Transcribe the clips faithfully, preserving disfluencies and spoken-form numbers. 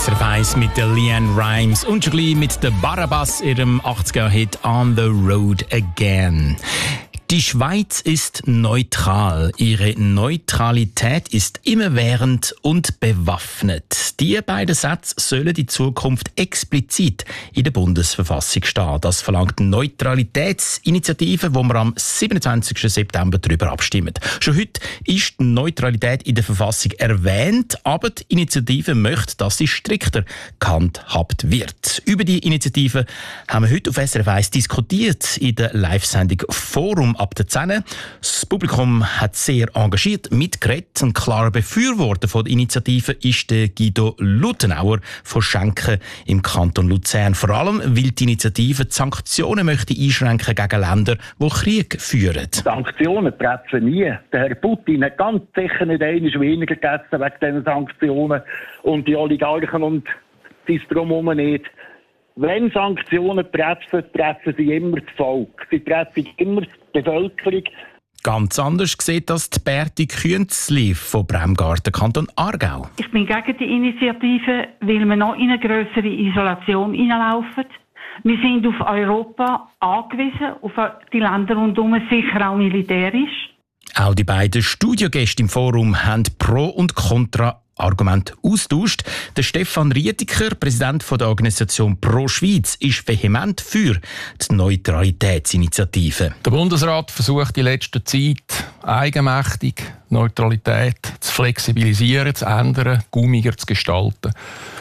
S R F eins mit der LeAnn Rimes und schon gleich mit der Barabbas, ihrem achtziger-Hit «On the Road Again». Die Schweiz ist neutral. Ihre Neutralität ist immerwährend und bewaffnet. Die beiden Sätze sollen in Zukunft explizit in der Bundesverfassung stehen. Das verlangt die Neutralitätsinitiative, wo wir am siebenundzwanzigsten September darüber abstimmen. Schon heute ist die Neutralität in der Verfassung erwähnt, aber die Initiative möchte, dass sie strikter gehandhabt wird. Über die Initiative haben wir heute auf S R F eins diskutiert in der Live-Sendung «Forum» ab der zehn. Das Publikum hat sehr engagiert mitgeredet. Ein klarer Befürworter von der Initiative ist der Guido Luthenauer von Schenken im Kanton Luzern. Vor allem, weil die Initiative die Sanktionen möchte einschränken gegen Länder, die Krieg führen. Sanktionen treffen nie. Der Herr Putin hat ganz sicher nicht einmal weniger gegessen wegen diesen Sanktionen und die Oligarchen und das Drumherum nicht. Wenn Sanktionen treffen, treffen sie immer das Volk. Sie treffen immer die Bevölkerung. Ganz anders sieht das die Berti Künzli von Bremgarten, Kanton Aargau. Ich bin gegen die Initiative, weil wir noch in eine grössere Isolation hineinlaufen. Wir sind auf Europa angewiesen, auf die Länder rundherum, sicher auch militärisch. Auch die beiden Studiogäste im Forum haben Pro und Contra Argument austauscht. Der Stefan Rietiker, Präsident der Organisation Pro Schweiz, ist vehement für die Neutralitätsinitiative. Der Bundesrat versucht in letzter Zeit eigenmächtig Neutralität zu flexibilisieren, zu ändern, gummiger zu gestalten.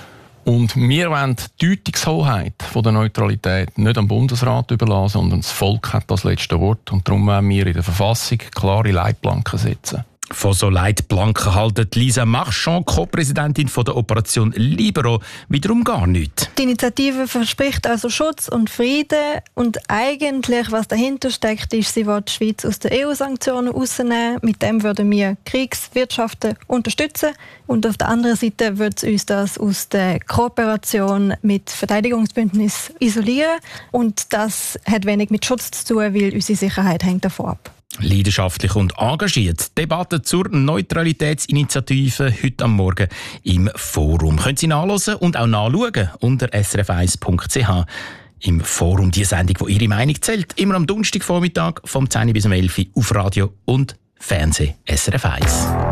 Und wir wollen die Deutungshoheit der Neutralität nicht am Bundesrat überlassen, sondern das Volk hat das letzte Wort. Und darum wollen wir in der Verfassung klare Leitplanken setzen. Von so Leitplanken haltet Lisa Marchand, Co-Präsidentin der Operation Libero, wiederum gar nichts. Die Initiative verspricht also Schutz und Frieden. Und eigentlich, was dahinter steckt, ist, sie will die Schweiz aus den E U-Sanktionen rausnehmen. Mit dem würden wir Kriegswirtschaften unterstützen. Und auf der anderen Seite wird uns das aus der Kooperation mit Verteidigungsbündnissen isolieren. Und das hat wenig mit Schutz zu tun, weil unsere Sicherheit hängt davon ab. Leidenschaftlich und engagiert. Debatte zur Neutralitätsinitiative heute am Morgen im Forum. Können Sie nachhören und auch nachschauen unter s r f eins punkt c h. Im Forum die Sendung, wo Ihre Meinung zählt. Immer am Donnerstagvormittag vom zehn bis um elf auf Radio und Fernsehen S R F eins.